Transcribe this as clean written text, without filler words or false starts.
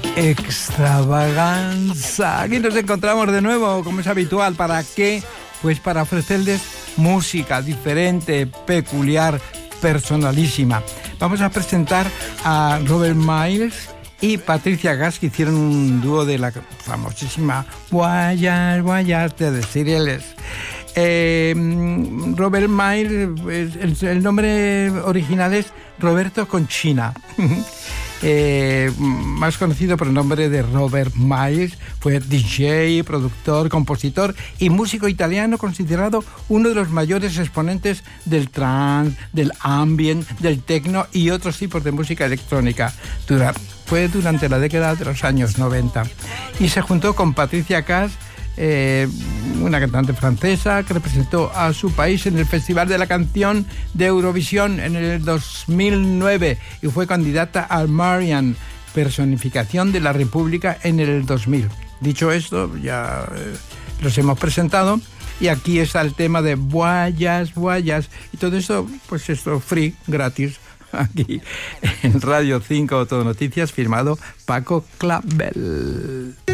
Extravaganza. Aquí nos encontramos de nuevo, como es habitual. ¿Para qué? Pues para ofrecerles música diferente, peculiar, personalísima. Vamos a presentar a Robert Miles y Patricia Cass, que hicieron un dúo de la famosísima Voyage, Voyage de Cireles. Robert Miles, el nombre original es Roberto Conchina. Más conocido por el nombre de Robert Miles, fue DJ, productor, compositor y músico italiano, considerado uno de los mayores exponentes del trance, del ambient, del techno y otros tipos de música electrónica. Fue durante la década de los años 90 y se juntó con Patricia Cass, una cantante francesa que representó a su país en el Festival de la Canción de Eurovisión en el 2009 y fue candidata al Marian, personificación de la República, en el 2000. Dicho esto, ya los hemos presentado y aquí está el tema de Voyage, Voyage, y todo esto, pues esto free, gratis, aquí en Radio 5 Todo Noticias, firmado Paco Clavel.